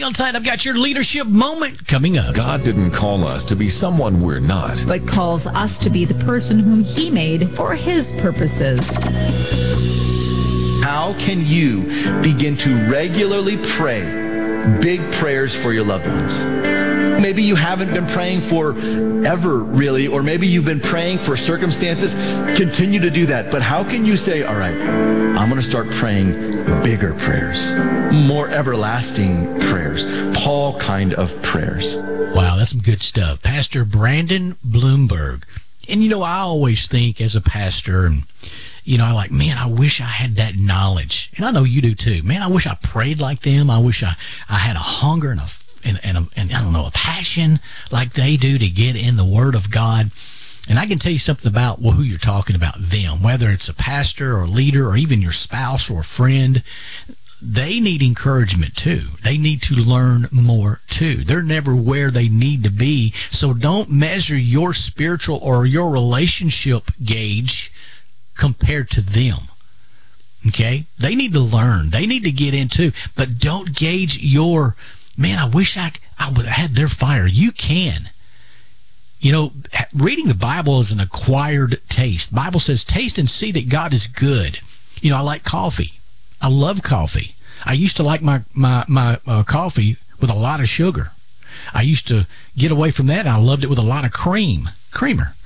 outside. I've got your leadership moment coming up. God didn't call us to be someone we're not, but calls us to be the person whom He made for His purposes. How can you begin to regularly pray big prayers for your loved ones? Maybe you haven't been praying for ever, really, or maybe you've been praying for circumstances. Continue to do that. But how can you say, all right, I'm going to start praying bigger prayers, more everlasting prayers, Paul kind of prayers? Wow, that's some good stuff. Pastor Brandon Bloomberg. And, you know, I always think as a pastor, and, you know, man, I wish I had that knowledge. And I know you do too. Man, I wish I prayed like them. I wish I had a hunger and I don't know, a passion like they do to get in the Word of God. And I can tell you something about who you're talking about, them, whether it's a pastor or a leader or even your spouse or a friend. They need encouragement too. They need to learn more too. They're never where they need to be. So don't measure your spiritual or your relationship gauge compared to them. Okay? They need to learn. They need to get into, but don't gauge your, man, I wish I would have had their fire. You can. You know, reading the Bible is an acquired taste. The Bible says, taste and see that God is good. You know, I like coffee. I love coffee. I used to like my coffee with a lot of sugar. I used to get away from that, and I loved it with a lot of creamer.